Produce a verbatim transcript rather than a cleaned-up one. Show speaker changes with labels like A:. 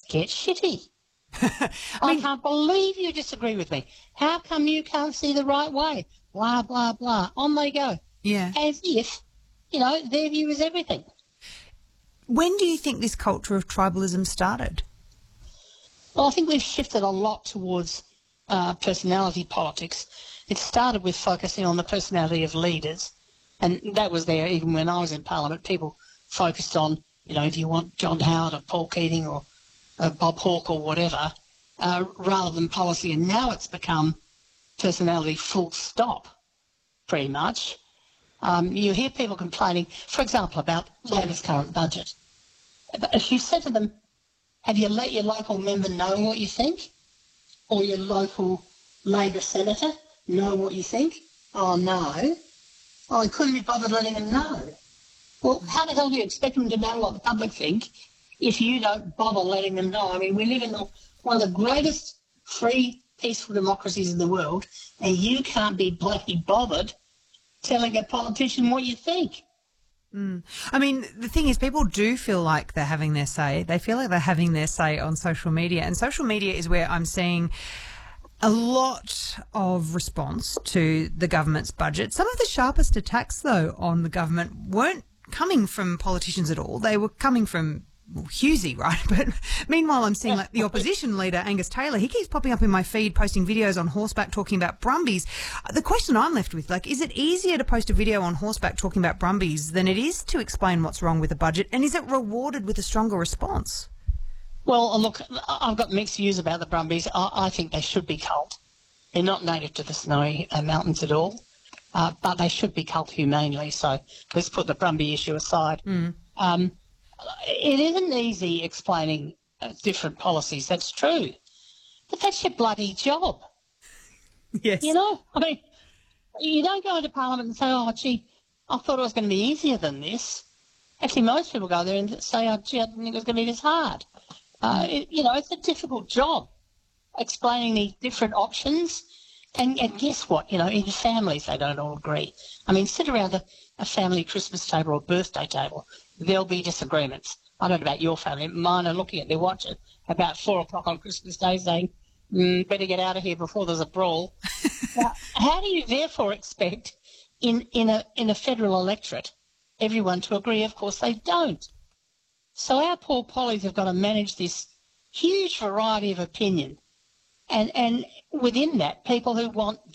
A: get shitty.
B: I,
A: I
B: mean,
A: can't believe you disagree with me. How come you can't see the right way? Blah, blah, blah. On they go.
B: yeah.
A: As if, you know, their view is everything.
B: When do you think this culture of tribalism started?
A: Well, I think we've shifted a lot towards uh, personality politics. It started with focusing on the personality of leaders, and that was there even when I was in Parliament. People focused on, you know, do you want John Howard or Paul Keating or uh, Bob Hawke or whatever, uh, rather than policy. And now it's become personality full stop, pretty much. Um, you hear people complaining, for example, about Labor's current budget. If you said to them, have you let your local member know what you think? Or your local Labor senator know what you think? Oh, no. Oh, I couldn't be bothered letting them know. Well, how the hell do you expect them to know what the public think if you don't bother letting them know? I mean, we live in the, one of the greatest free, peaceful democracies in the world, and you can't be bloody bothered telling a politician what you think.
B: Mm. I mean, the thing is, people do feel like they're having their say. They feel like they're having their say on social media. And social media is where I'm seeing a lot of response to the government's budget. Some of the sharpest attacks, though, on the government weren't coming from politicians at all. They were coming from well, Husey, right? But meanwhile, I'm seeing like the opposition leader, Angus Taylor, he keeps popping up in my feed, posting videos on horseback talking about Brumbies. The question I'm left with, like, is it easier to post a video on horseback talking about Brumbies than it is to explain what's wrong with the budget? And is it rewarded with a stronger response?
A: Well, look, I've got mixed views about the Brumbies. I, I think they should be culled. They're not native to the Snowy Mountains at all, uh, but they should be culled humanely. So let's put the Brumby issue aside.
B: Mm.
A: Um, it isn't easy explaining uh, different policies. That's true. But that's your bloody job.
B: Yes.
A: You know, I mean, you don't go into Parliament and say, oh, gee, I thought it was going to be easier than this. Actually, most people go there and say, oh, gee, I didn't think it was going to be this hard. Uh, it, you know, it's a difficult job explaining the different options. And, and guess what? You know, in families, they don't all agree. I mean, sit around a, a family Christmas table or birthday table, there'll be disagreements. I don't know about your family. Mine are looking at their watch at about four o'clock on Christmas Day saying, mm, better get out of here before there's a brawl. Now, how do you therefore expect in, in, a, in a federal electorate everyone to agree? Of course they don't. So our poor pollies have got to manage this huge variety of opinion. And, and within that, people who want